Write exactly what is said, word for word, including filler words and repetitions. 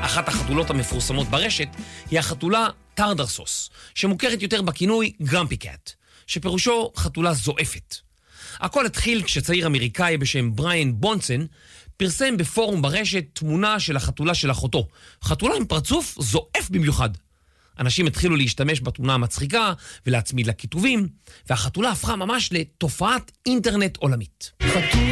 אחת החתולות המפורסמות ברשת היא החתולה טרדרסוס, שמוכרת יותר בכינוי גרמפי קאט, שפירושו חתולה זועפת. הכל התחיל כשצעיר אמריקאי בשם בריין בונסן פרסם בפורום ברשת תמונה של החתולה של אחותו, חתולה עם פרצוף זועף במיוחד. אנשים התחילו להשתמש בתמונה המצחיקה ולהצמיד לה כיתובים, והחתולה הפכה ממש לתופעת אינטרנט עולמית.